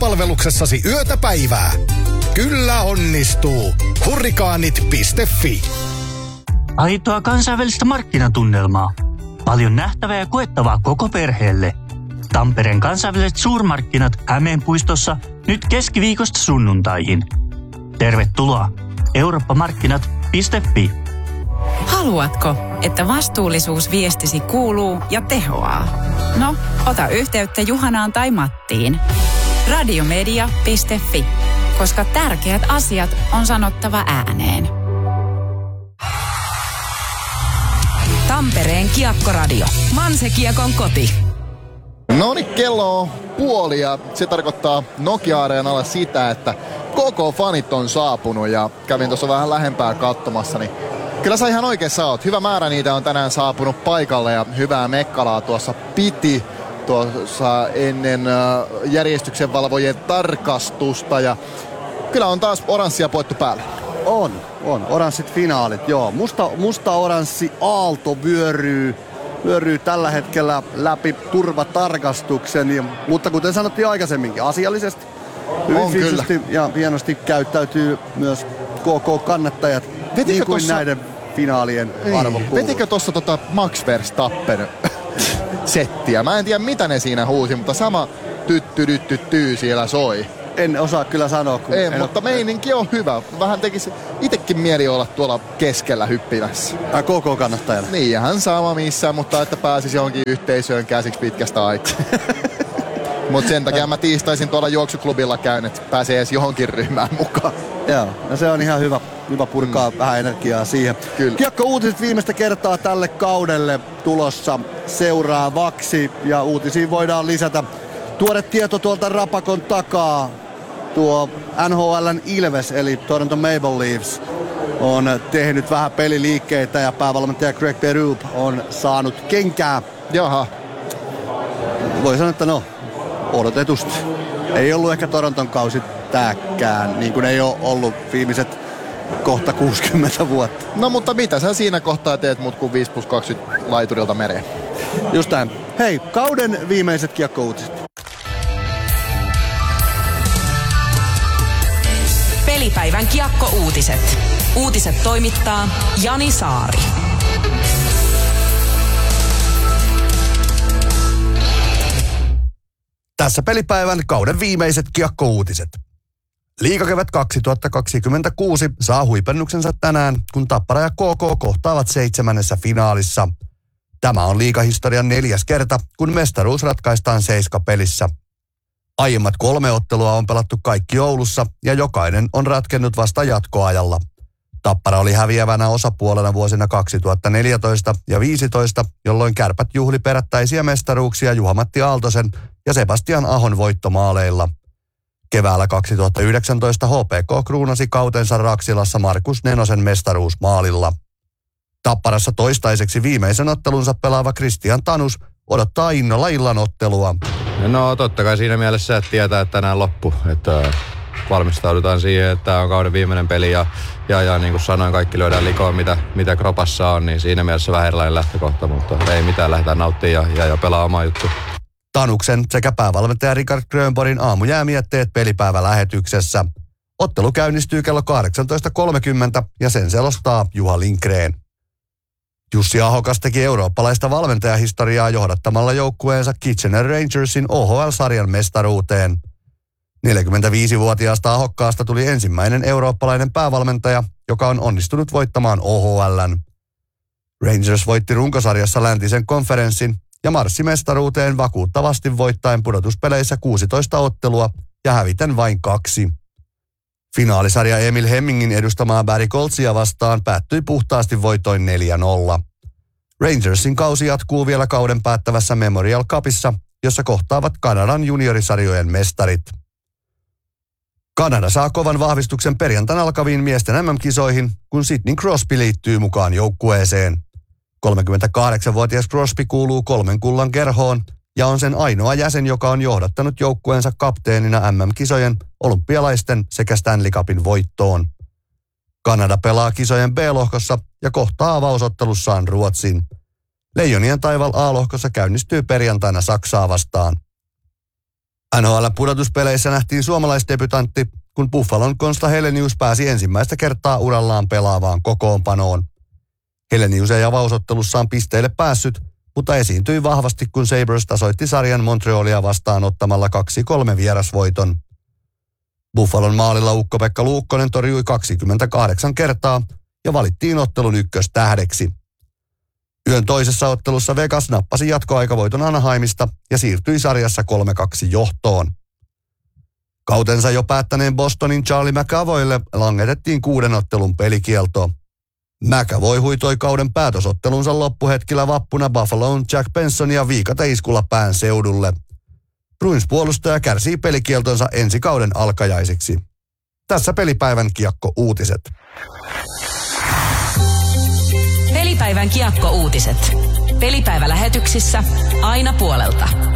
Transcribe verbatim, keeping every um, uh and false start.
Palveluksessasi yötä päivää. Kyllä onnistuu. Hurrikaanit piste fi. Aitoa kansainvälistä markkinatunnelmaa. Paljon nähtävää ja koettavaa koko perheelle. Tampereen kansainväliset suurmarkkinat Hämeenpuistossa nyt keskiviikosta sunnuntaihin. Tervetuloa eurooppamarkkinat piste fi. Haluatko, että vastuullisuusviestisi kuuluu ja tehoaa? No, ota yhteyttä Juhanaan tai Mattiin. Radiomedia piste fi, koska tärkeät asiat on sanottava ääneen. Tampereen Kiekkoradio. Manse-Kiekon koti. No niin, kello on puoli ja se tarkoittaa Nokia-areenalla sitä, että koko fanit on saapunut ja kävin tuossa vähän lähempää katsomassa, niin kyllä sä ihan oikeassa oot. Hyvä määrä niitä on tänään saapunut paikalle ja hyvää mekkalaa tuossa piti tuossa ennen järjestyksen valvojien tarkastusta ja kyllä on taas oranssia poettu päälle. On, on. Oranssit finaalit, joo. Musta, musta oranssi aalto vyöryy, vyöryy tällä hetkellä läpi turvatarkastuksen, ja, mutta kuten sanottiin aikaisemminkin, asiallisesti, hyvin fyysisesti ja hienosti käyttäytyy myös K K-kannattajat, Vetikö niin kuin tossa... näiden finaalien arvo kuuluu. Vetikö tuossa tota Max Verstappen settiä? Mä en tiedä mitä ne siinä huusi, mutta sama tytty-dytty-tyy siellä soi. En osaa kyllä sanoa. Ei, en mutta ole... meininki on hyvä. Vähän tekisi itekin mieli olla tuolla keskellä hyppimässä. Ai K K-kannattajana. Niin, ja hän sama missään, mutta että pääsisi johonkin yhteisöön käsiksi pitkästä aikaa. Mutta sen takia mä tiistaisin tuolla juoksuklubilla käyn, että pääsee edes johonkin ryhmään mukaan. Joo, no se on ihan hyvä, hyvä purkaa mm. vähän energiaa siihen. Kyllä. Kiekko-uutiset viimeistä kertaa tälle kaudelle tulossa seuraavaksi. Ja uutisiin voidaan lisätä tuore tieto tuolta Rapakon takaa. Tuo N H L:n Ilves eli Toronto Maple Leafs on tehnyt vähän peliliikkeitä ja päävalmentaja Greg Berube on saanut kenkää. Jaha. Voi sanoa, että no, odotetusti. Ei ollut ehkä Toronton kausi tääkään, niin kuin ei ole ollut viimeiset kohta kuusikymmentä vuotta. No mutta mitä sä siinä kohtaa teet mut kuin viisi plus kaksikymmentä laiturilta mereen? Just näin. Hei, kauden viimeiset kiekko-uutiset. Pelipäivän kiekko-uutiset. Uutiset toimittaa Jani Saari. Tässä pelipäivän kauden viimeiset kiekko-uutiset. Liigakevät kaksituhattakaksikymmentäkuusi saa huipennuksensa tänään, kun Tappara ja K K kohtaavat seitsemännessä finaalissa. Tämä on liigahistorian neljäs kerta, kun mestaruus ratkaistaan seiskapelissä. Aiemmat kolme ottelua on pelattu kaikki Oulussa ja jokainen on ratkennut vasta jatkoajalla. Tappara oli häviävänä osapuolena vuosina kaksituhattaneljätoista ja viisitoista, jolloin Kärpät juhli perättäisiä mestaruuksia Juha-Matti Aaltosen ja Sebastian Ahon voittomaaleilla. Keväällä kaksituhattayhdeksäntoista H P K kruunasi kautensa Raksilassa Markus Nenosen mestaruusmaalilla. Tapparassa toistaiseksi viimeisen ottelunsa pelaava Christian Tanus odottaa innolla illan ottelua. No totta kai siinä mielessä, että tietää, että tänään loppu. Että valmistaudutaan siihen, että tämä on kauden viimeinen peli ja, ja, ja niin kuin sanoin, kaikki lyödään likoon, mitä, mitä kropassa on, niin siinä mielessä vähän erilainen lähtökohta, mutta ei mitään, lähdetään nauttimaan ja, ja, ja pelaa oma juttu. Tanuksen sekä päävalmentaja Richard Grönborgin aamujäämietteet pelipäivälähetyksessä. Ottelu käynnistyy kello kahdeksantoista kolmekymmentä ja sen selostaa Juha Lindgren. Jussi Ahokas teki eurooppalaista valmentajahistoriaa johdattamalla joukkueensa Kitchener Rangersin O H L-sarjan mestaruuteen. neljäkymmentäviisivuotiaasta Ahokkaasta tuli ensimmäinen eurooppalainen päävalmentaja, joka on onnistunut voittamaan O H L:n. Rangers voitti runkosarjassa läntisen konferenssin ja marssi mestaruuteen vakuuttavasti voittaen pudotuspeleissä kuusitoista ottelua ja häviten vain kaksi. Finaalisarja Emil Hemmingin edustamaa Barry Coltsia vastaan päättyi puhtaasti voitoin neljä nolla. Rangersin kausi jatkuu vielä kauden päättävässä Memorial Cupissa, jossa kohtaavat Kanadan juniorisarjojen mestarit. Kanada saa kovan vahvistuksen perjantaina alkaviin miesten M M-kisoihin, kun Sidney Crosby liittyy mukaan joukkueeseen. kolmekymmentäkahdeksanvuotias Crosby kuuluu kolmen kullan kerhoon ja on sen ainoa jäsen, joka on johdattanut joukkueensa kapteenina M M-kisojen, olympialaisten sekä Stanley Cupin voittoon. Kanada pelaa kisojen B-lohkossa ja kohtaa avausottelussaan Ruotsin. Leijonien taival A-lohkossa käynnistyy perjantaina Saksaa vastaan. N H L-pudotuspeleissä nähtiin suomalaisdebutantti, kun Buffalon Konsta Helenius pääsi ensimmäistä kertaa urallaan pelaavaan kokoonpanoon. Helenius ei avausottelussaan pisteille päässyt, mutta esiintyi vahvasti, kun Sabres tasoitti sarjan Montrealia vastaan ottamalla kaksi kolme vierasvoiton. Buffalon maalilla Ukko-Pekka Luukkonen torjui kaksikymmentäkahdeksan kertaa ja valittiin ottelun ykköstähdeksi. Yön toisessa ottelussa Vegas nappasi jatkoaikavoiton Anaheimista ja siirtyi sarjassa kolme kaksi johtoon. Kautensa jo päättäneen Bostonin Charlie McAvoylle langetettiin kuuden ottelun pelikielto. McAvoy huitoi kauden päätösottelunsa loppuhetkillä vappuna Buffaloon Jack Bensonia viikateiskulla pään seudulle. Bruins-puolustaja kärsii pelikieltonsa ensi kauden alkajaisiksi. Tässä pelipäivän kiekko-uutiset. Pelipäivän kiekko-uutiset. Pelipäivälähetyksissä aina puolelta.